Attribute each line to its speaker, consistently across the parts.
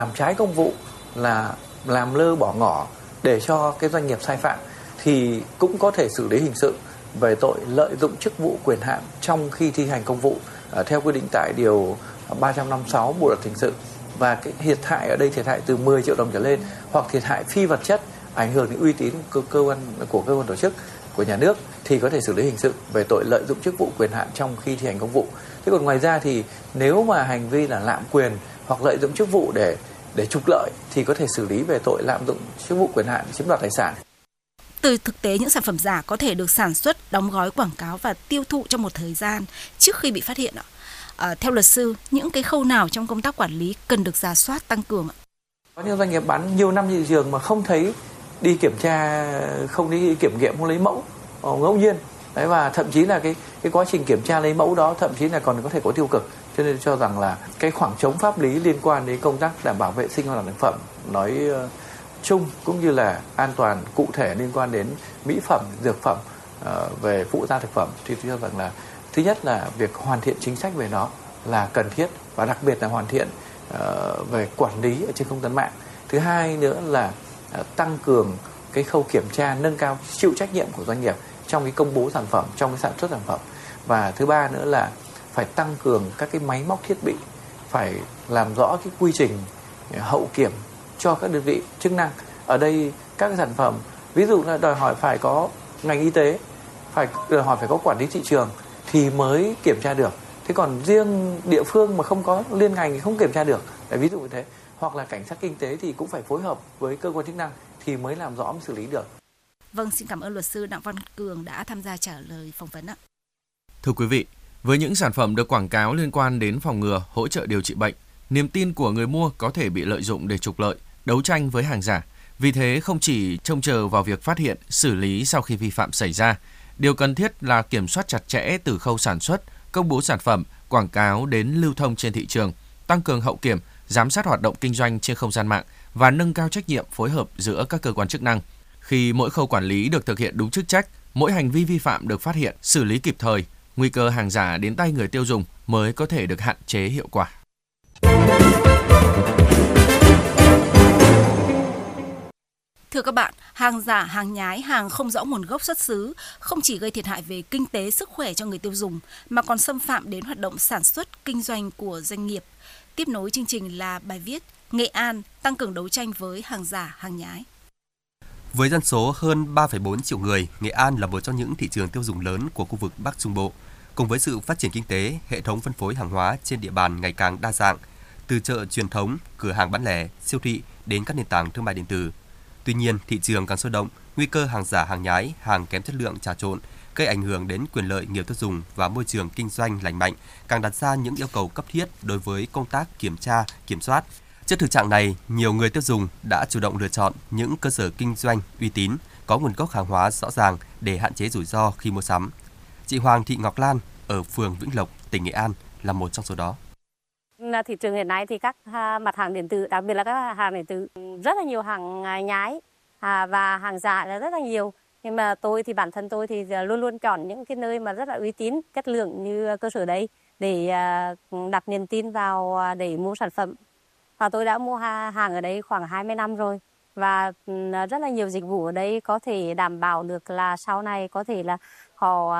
Speaker 1: làm trái công vụ, là làm lơ bỏ ngỏ để cho cái doanh nghiệp sai phạm thì cũng có thể xử lý hình sự về tội lợi dụng chức vụ quyền hạn trong khi thi hành công vụ theo quy định tại điều 356 Bộ luật hình sự. Và cái thiệt hại ở đây thiệt hại từ 10 triệu đồng trở lên, hoặc thiệt hại phi vật chất ảnh hưởng đến uy tín của cơ quan tổ chức của nhà nước thì có thể xử lý hình sự về tội lợi dụng chức vụ quyền hạn trong khi thi hành công vụ. Thế còn ngoài ra thì nếu mà hành vi là lạm quyền hoặc lợi dụng chức vụ để trục lợi thì có thể xử lý về tội lạm dụng chức vụ quyền hạn chiếm đoạt tài sản.
Speaker 2: Từ thực tế, những sản phẩm giả có thể được sản xuất, đóng gói, quảng cáo và tiêu thụ trong một thời gian trước khi bị phát hiện. Theo luật sư, những cái khâu nào trong công tác quản lý cần được rà soát tăng cường ạ?
Speaker 1: Có những doanh nghiệp bán nhiều năm trên thị trường mà không thấy đi kiểm tra, không đi kiểm nghiệm, không lấy mẫu ngẫu nhiên. Đấy, và thậm chí là cái quá trình kiểm tra lấy mẫu đó thậm chí là còn có thể có tiêu cực. Cho nên cho rằng là cái khoảng trống pháp lý liên quan đến công tác đảm bảo vệ sinh an toàn thực phẩm nói chung cũng như là an toàn cụ thể liên quan đến mỹ phẩm, dược phẩm, về phụ gia thực phẩm thì tôi cho rằng là thứ nhất là việc hoàn thiện chính sách về nó là cần thiết, và đặc biệt là hoàn thiện về quản lý ở trên không gian mạng. Thứ hai nữa là tăng cường cái khâu kiểm tra, nâng cao chịu trách nhiệm của doanh nghiệp trong cái công bố sản phẩm, trong cái sản xuất sản phẩm. Và thứ ba nữa là phải tăng cường các cái máy móc thiết bị, phải làm rõ cái quy trình hậu kiểm cho các đơn vị chức năng. Ở đây các cái sản phẩm ví dụ là đòi hỏi phải có ngành y tế, đòi hỏi phải có quản lý thị trường thì mới kiểm tra được. Thế còn riêng địa phương mà không có liên ngành thì không kiểm tra được. Ví dụ như thế. Hoặc là cảnh sát kinh tế thì cũng phải phối hợp với cơ quan chức năng thì mới làm rõ, mới xử lý được.
Speaker 2: Vâng, xin cảm ơn luật sư Đặng Văn Cường đã tham gia trả lời phỏng vấn ạ.
Speaker 3: Thưa quý vị, với những sản phẩm được quảng cáo liên quan đến phòng ngừa, hỗ trợ điều trị bệnh, niềm tin của người mua có thể bị lợi dụng để trục lợi, đấu tranh với hàng giả. Vì thế, không chỉ trông chờ vào việc phát hiện, xử lý sau khi vi phạm xảy ra, điều cần thiết là kiểm soát chặt chẽ từ khâu sản xuất, công bố sản phẩm, quảng cáo đến lưu thông trên thị trường, tăng cường hậu kiểm, giám sát hoạt động kinh doanh trên không gian mạng và nâng cao trách nhiệm phối hợp giữa các cơ quan chức năng. Khi mỗi khâu quản lý được thực hiện đúng chức trách, mỗi hành vi vi phạm được phát hiện, xử lý kịp thời, nguy cơ hàng giả đến tay người tiêu dùng mới có thể được hạn chế hiệu quả.
Speaker 2: Thưa các bạn, hàng giả, hàng nhái, hàng không rõ nguồn gốc xuất xứ không chỉ gây thiệt hại về kinh tế, sức khỏe cho người tiêu dùng mà còn xâm phạm đến hoạt động sản xuất, kinh doanh của doanh nghiệp. Tiếp nối chương trình là bài viết Nghệ An tăng cường đấu tranh với hàng giả, hàng nhái.
Speaker 4: Với dân số hơn 3,4 triệu người, Nghệ An là một trong những thị trường tiêu dùng lớn của khu vực Bắc Trung Bộ. Cùng với sự phát triển kinh tế, hệ thống phân phối hàng hóa trên địa bàn ngày càng đa dạng, từ chợ truyền thống, cửa hàng bán lẻ, siêu thị đến các nền tảng thương mại điện tử. Tuy nhiên, thị trường càng sôi động, nguy cơ hàng giả, hàng nhái, hàng kém chất lượng trà trộn gây ảnh hưởng đến quyền lợi người tiêu dùng và môi trường kinh doanh lành mạnh, càng đặt ra những yêu cầu cấp thiết đối với công tác kiểm tra, kiểm soát. Trước thực trạng này, nhiều người tiêu dùng đã chủ động lựa chọn những cơ sở kinh doanh uy tín, có nguồn gốc hàng hóa rõ ràng để hạn chế rủi ro khi mua sắm. Chị Hoàng Thị Ngọc Lan ở phường Vĩnh Lộc, tỉnh Nghệ An là một trong số đó.
Speaker 5: Thị trường hiện nay thì các mặt hàng điện tử, đặc biệt là các hàng điện tử, rất là nhiều hàng nhái và hàng giả là rất là nhiều. Nhưng mà bản thân tôi thì luôn luôn chọn những cái nơi mà rất là uy tín, chất lượng như cơ sở đấy để đặt niềm tin vào để mua sản phẩm. Và tôi đã mua hàng ở đấy khoảng 20 năm rồi. Và rất là nhiều dịch vụ ở đây có thể đảm bảo được là sau này có thể là họ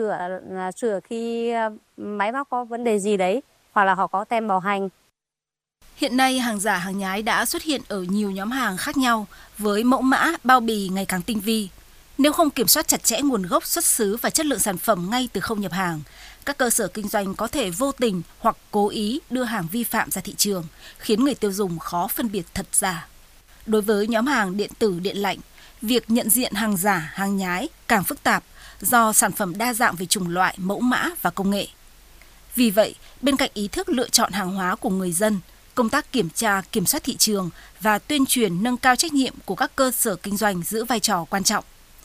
Speaker 5: sửa khi máy móc có vấn đề gì đấy, hoặc là họ có tem bảo hành.
Speaker 2: Hiện nay, hàng giả, hàng nhái đã xuất hiện ở nhiều nhóm hàng khác nhau với mẫu mã, bao bì ngày càng tinh vi. Nếu không kiểm soát chặt chẽ nguồn gốc, xuất xứ và chất lượng sản phẩm ngay từ khâu nhập hàng, các cơ sở kinh doanh có thể vô tình hoặc cố ý đưa hàng vi phạm ra thị trường, khiến người tiêu dùng khó phân biệt thật giả. Đối với nhóm hàng điện tử, điện lạnh, việc nhận diện hàng giả, hàng nhái càng phức tạp do sản phẩm đa dạng về chủng loại, mẫu mã và công nghệ. Vì vậy, bên cạnh ý thức lựa chọn hàng hóa của người dân, công tác kiểm tra, kiểm soát thị trường và tuyên truyền nâng cao trách nhiệm của các cơ sở kinh doanh giữ vai trò quan trọng.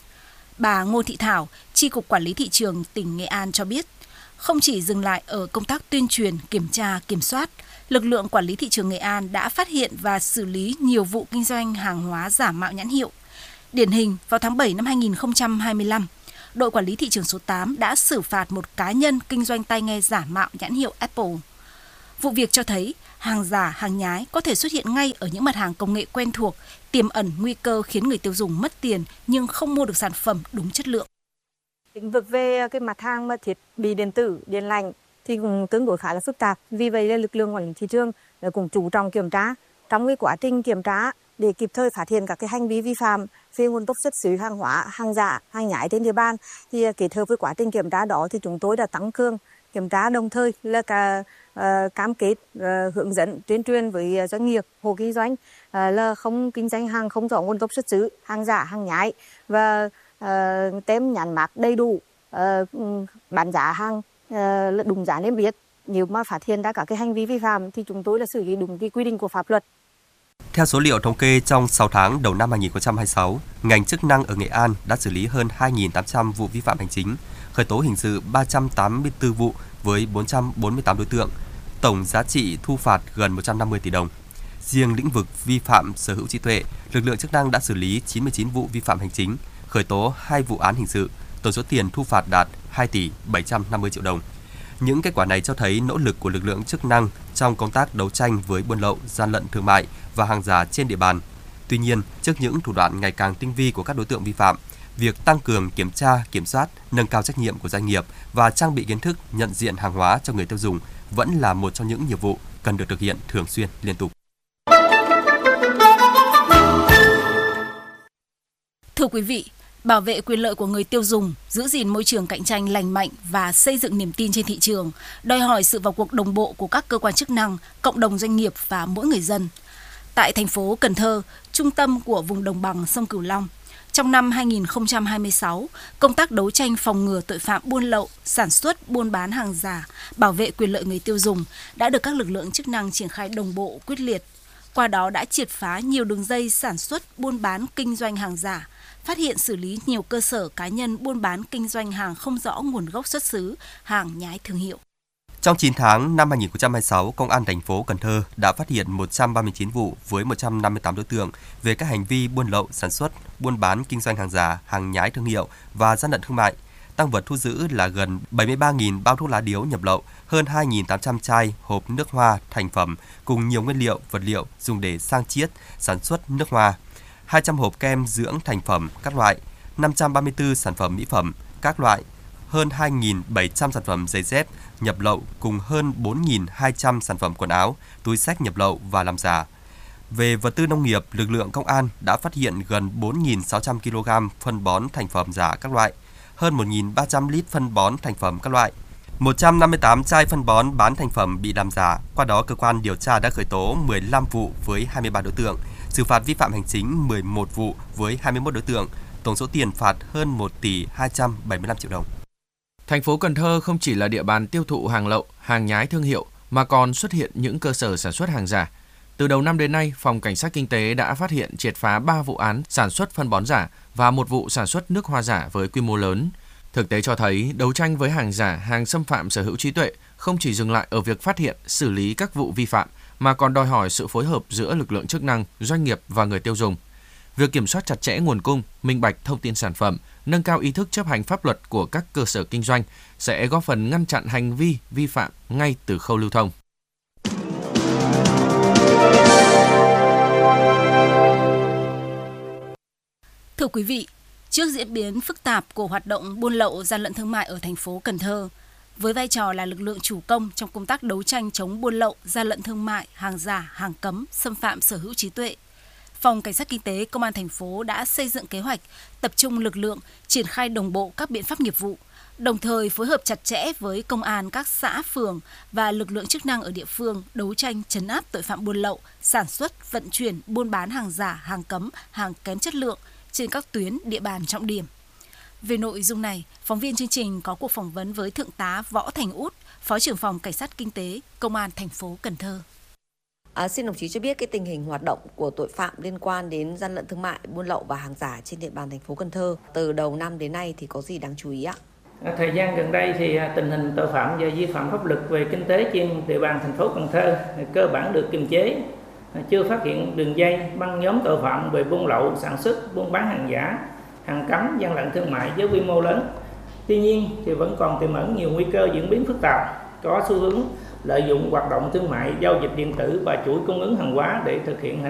Speaker 2: Bà Ngô Thị Thảo, Chi cục Quản lý Thị trường tỉnh Nghệ An cho biết, không chỉ dừng lại ở công tác tuyên truyền, kiểm tra, kiểm soát, lực lượng quản lý thị trường Nghệ An đã phát hiện và xử lý nhiều vụ kinh doanh hàng hóa giả mạo nhãn hiệu. Điển hình, vào tháng 7 năm 2025, đội quản lý thị trường số 8 đã xử phạt một cá nhân kinh doanh tai nghe giả mạo nhãn hiệu Apple. Vụ việc cho thấy hàng giả, hàng nhái có thể xuất hiện ngay ở những mặt hàng công nghệ quen thuộc, tiềm ẩn nguy cơ khiến người tiêu dùng mất tiền nhưng không mua được sản phẩm đúng chất lượng.
Speaker 5: Lĩnh vực về cái mặt hàng mà thiết bị điện tử, điện lạnh thì cũng tương đối khá là phức tạp. Vì vậy là lực lượng quản lý thị trường cũng chú trọng kiểm tra. Trong cái quá trình kiểm tra để kịp thời phát hiện các cái hành vi vi phạm về nguồn gốc xuất xứ hàng hóa, hàng giả, hàng nhái trên địa bàn, thì kết hợp với quá trình kiểm tra đó thì chúng tôi đã tăng cường kiểm tra, đồng thời là cam kết hướng dẫn tuyên truyền với doanh nghiệp, hộ kinh doanh là không kinh doanh hàng không rõ nguồn gốc xuất xứ, hàng giả, hàng nhái và tem nhãn mác đầy đủ, bán giá hàng là đúng giá niêm yết. Nếu mà phát hiện ra các cái hành vi vi phạm thì chúng tôi là xử lý đúng cái quy định của pháp luật.
Speaker 4: Theo số liệu thống kê trong 6 tháng đầu năm 2026, ngành chức năng ở Nghệ An đã xử lý hơn 2.800 vụ vi phạm hành chính, khởi tố hình sự 384 vụ với 448 đối tượng, tổng giá trị thu phạt gần 150 tỷ đồng. Riêng lĩnh vực vi phạm sở hữu trí tuệ, lực lượng chức năng đã xử lý 99 vụ vi phạm hành chính, khởi tố 2 vụ án hình sự, tổng số tiền thu phạt đạt 2 tỷ 750 triệu đồng. Những kết quả này cho thấy nỗ lực của lực lượng chức năng trong công tác đấu tranh với buôn lậu, gian lận thương mại và hàng giả trên địa bàn. Tuy nhiên, trước những thủ đoạn ngày càng tinh vi của các đối tượng vi phạm, việc tăng cường kiểm tra, kiểm soát, nâng cao trách nhiệm của doanh nghiệp và trang bị kiến thức nhận diện hàng hóa cho người tiêu dùng vẫn là một trong những nhiệm vụ cần được thực hiện thường xuyên, liên tục.
Speaker 2: Thưa quý vị, bảo vệ quyền lợi của người tiêu dùng, giữ gìn môi trường cạnh tranh lành mạnh và xây dựng niềm tin trên thị trường, đòi hỏi sự vào cuộc đồng bộ của các cơ quan chức năng, cộng đồng doanh nghiệp và mỗi người dân. Tại thành phố Cần Thơ, trung tâm của vùng đồng bằng sông Cửu Long, trong năm 2026, công tác đấu tranh phòng ngừa tội phạm buôn lậu, sản xuất, buôn bán hàng giả, bảo vệ quyền lợi người tiêu dùng đã được các lực lượng chức năng triển khai đồng bộ, quyết liệt. Qua đó đã triệt phá nhiều đường dây sản xuất, buôn bán, kinh doanh hàng giả, phát hiện xử lý nhiều cơ sở cá nhân buôn bán kinh doanh hàng không rõ nguồn gốc xuất xứ, hàng nhái thương hiệu.
Speaker 4: Trong 9 tháng năm 2026, Công an thành phố Cần Thơ đã phát hiện 139 vụ với 158 đối tượng về các hành vi buôn lậu, sản xuất, buôn bán kinh doanh hàng giả, hàng nhái thương hiệu và gian lận thương mại. Tang vật thu giữ là gần 73.000 bao thuốc lá điếu nhập lậu, hơn 2.800 chai hộp nước hoa thành phẩm cùng nhiều nguyên liệu, vật liệu dùng để sang chiết, sản xuất nước hoa, 200 hộp kem dưỡng thành phẩm các loại, 534 sản phẩm mỹ phẩm các loại, hơn 2.700 sản phẩm giày dép nhập lậu cùng hơn 4.200 sản phẩm quần áo, túi xách nhập lậu và làm giả. Về vật tư nông nghiệp, lực lượng công an đã phát hiện gần 4.600 kg phân bón thành phẩm giả các loại, hơn 1.300 lít phân bón thành phẩm các loại, 158 chai phân bón bán thành phẩm bị làm giả. Qua đó, cơ quan điều tra đã khởi tố 15 vụ với 23 đối tượng, xử phạt vi phạm hành chính 11 vụ với 21 đối tượng, tổng số tiền phạt hơn 1 tỷ 275 triệu đồng.
Speaker 3: Thành phố Cần Thơ không chỉ là địa bàn tiêu thụ hàng lậu, hàng nhái thương hiệu mà còn xuất hiện những cơ sở sản xuất hàng giả. Từ đầu năm đến nay, Phòng Cảnh sát Kinh tế đã phát hiện triệt phá 3 vụ án sản xuất phân bón giả và 1 vụ sản xuất nước hoa giả với quy mô lớn. Thực tế cho thấy, đấu tranh với hàng giả, hàng xâm phạm sở hữu trí tuệ không chỉ dừng lại ở việc phát hiện, xử lý các vụ vi phạm, mà còn đòi hỏi sự phối hợp giữa lực lượng chức năng, doanh nghiệp và người tiêu dùng. Việc kiểm soát chặt chẽ nguồn cung, minh bạch thông tin sản phẩm, nâng cao ý thức chấp hành pháp luật của các cơ sở kinh doanh sẽ góp phần ngăn chặn hành vi vi phạm ngay từ khâu lưu thông.
Speaker 2: Thưa quý vị, trước diễn biến phức tạp của hoạt động buôn lậu, gian lận thương mại ở thành phố Cần Thơ, với vai trò là lực lượng chủ công trong công tác đấu tranh chống buôn lậu, gian lận thương mại, hàng giả, hàng cấm, xâm phạm sở hữu trí tuệ, Phòng Cảnh sát Kinh tế Công an thành phố đã xây dựng kế hoạch tập trung lực lượng triển khai đồng bộ các biện pháp nghiệp vụ, đồng thời phối hợp chặt chẽ với công an các xã, phường và lực lượng chức năng ở địa phương đấu tranh trấn áp tội phạm buôn lậu, sản xuất, vận chuyển, buôn bán hàng giả, hàng cấm, hàng kém chất lượng trên các tuyến địa bàn trọng điểm. Về nội dung này, phóng viên chương trình có cuộc phỏng vấn với Thượng tá Võ Thành Út, Phó trưởng phòng Cảnh sát Kinh tế Công an thành phố Cần Thơ.
Speaker 6: Xin đồng chí cho biết cái tình hình hoạt động của tội phạm liên quan đến gian lận thương mại, buôn lậu và hàng giả trên địa bàn thành phố Cần Thơ từ đầu năm đến nay thì có gì đáng chú ý ạ?
Speaker 7: Thời gian gần đây thì tình hình tội phạm và vi phạm pháp luật về kinh tế trên địa bàn thành phố Cần Thơ cơ bản được kiềm chế, chưa phát hiện đường dây, băng nhóm tội phạm về buôn lậu, sản xuất, buôn bán hàng giả, hàng cấm, gian lận thương mại với quy mô lớn. Tuy nhiên thì vẫn còn tiềm ẩn nhiều nguy cơ diễn biến phức tạp, có xu hướng lợi dụng hoạt động thương mại, giao dịch điện tử và chuỗi cung ứng hàng hóa để thực hiện hành